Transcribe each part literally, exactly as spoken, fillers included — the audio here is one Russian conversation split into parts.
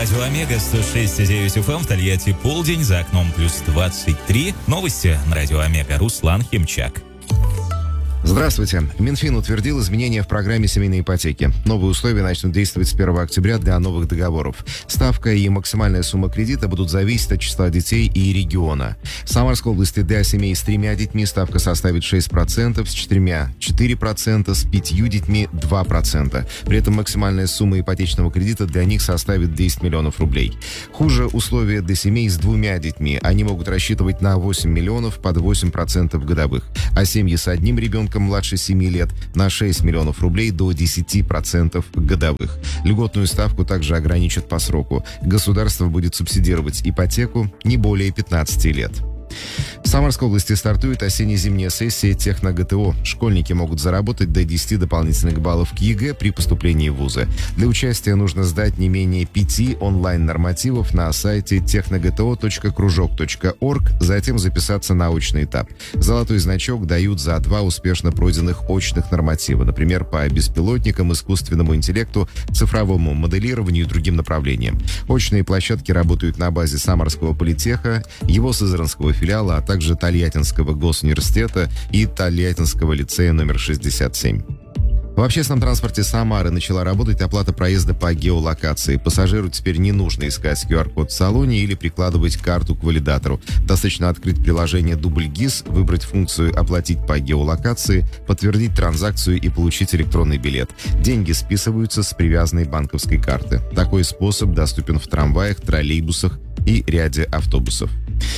Радио Омега сто шесть и девять эф эм в Тольятти полдень, за окном плюс двадцать три. Новости на Радио Омега. Руслан Химчак. Здравствуйте. Минфин утвердил изменения в программе семейной ипотеки. Новые условия начнут действовать с первого октября для новых договоров. Ставка и максимальная сумма кредита будут зависеть от числа детей и региона. В Самарской области для семей с тремя детьми ставка составит шесть процентов, с четырьмя – четыре процента, с пятью детьми – два процента. При этом максимальная сумма ипотечного кредита для них составит десять миллионов рублей. Хуже условия для семей с двумя детьми. Они могут рассчитывать на восемь миллионов под восемь процентов годовых. А семьи с одним ребенком младше семи лет на шесть миллионов рублей до десяти процентов годовых. Льготную ставку также ограничат по сроку. Государство будет субсидировать ипотеку не более пятнадцати лет. В Самарской области стартует осенне-зимняя сессия техно-ГТО. Школьники могут заработать до десяти дополнительных баллов к ЕГЭ при поступлении в вузы. Для участия нужно сдать не менее пяти онлайн-нормативов на сайте техногто точка кружок точка орг, затем записаться на очный этап. Золотой значок дают за два успешно пройденных очных норматива, например, по беспилотникам, искусственному интеллекту, цифровому моделированию и другим направлениям. Очные площадки работают на базе Самарского политеха, его Сызранского филиала, а также Тольяттинского госуниверситета и Тольяттинского лицея номер шестьдесят семь. В общественном транспорте Самары начала работать оплата проезда по геолокации. Пассажиру теперь не нужно искать ку ар-код в салоне или прикладывать карту к валидатору. Достаточно открыть приложение Дубль ГИС, выбрать функцию «Оплатить по геолокации», подтвердить транзакцию и получить электронный билет. Деньги списываются с привязанной банковской карты. Такой способ доступен в трамваях, троллейбусах и ряде автобусов.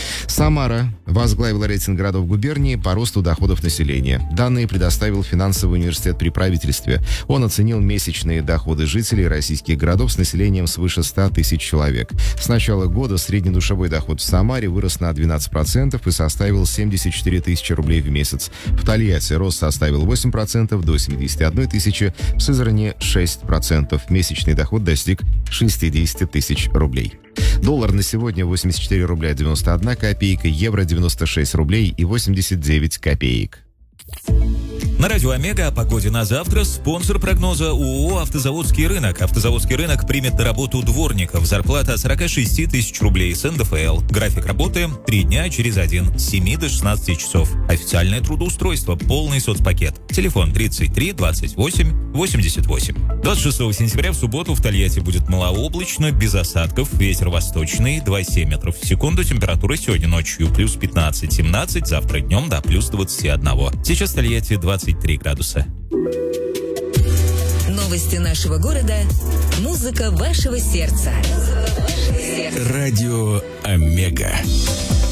Самара возглавила рейтинг городов губернии по росту доходов населения. Данные предоставил финансовый университет при правительстве. Он оценил месячные доходы жителей российских городов с населением свыше ста тысяч человек. С начала года среднедушевой доход в Самаре вырос на двенадцать процентов и составил семьдесят четыре тысячи рублей в месяц. В Тольятти рост составил восемь процентов до семидесяти одной тысячи, в Сызрани шесть процентов. Месячный доход достиг шестидесяти тысяч рублей. Доллар на сегодня восемьдесят четыре рубля девяносто одна копейка, евро девяносто шесть рублей и восемьдесят девять копеек. На Радио Омега о погоде на завтра. Спонсор прогноза ООО «Автозаводский рынок». «Автозаводский рынок» примет на работу дворников. Зарплата от сорока шести тысяч рублей с эн дэ эф эл. График работы – три дня через один, с семи до шестнадцати часов. Официальное трудоустройство, полный соцпакет. Телефон тридцать три двадцать восемь восемьдесят восемь. двадцать шестого сентября в субботу в Тольятти будет малооблачно, без осадков. Ветер восточный, два целых семь метров в секунду. Температура сегодня ночью плюс пятнадцать-семнадцать, завтра днем до плюс двадцати одного. Сейчас в Тольятти двадцать три градуса. Новости нашего города. Музыка вашего сердца. Радио Омега.